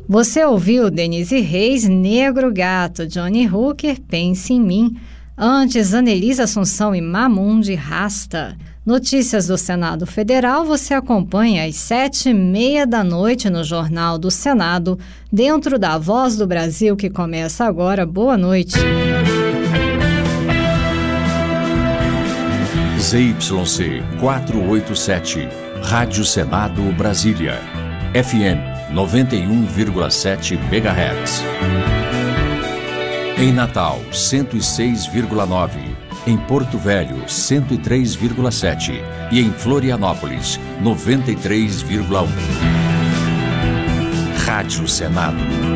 Você ouviu Denise Reis, Negro Gato, Johnny Hooker, Pense em Mim. Antes, Anelisa Assunção e Mamundi, Rasta. Notícias do Senado Federal você acompanha às 7h30 da noite no Jornal do Senado, dentro da Voz do Brasil, que começa agora. Boa noite. ZYC 487, Rádio Senado Brasília, FM 91,7 MHz. Em Natal, 106,9. Em Porto Velho, 103,7. E em Florianópolis, 93,1. Rádio Senado.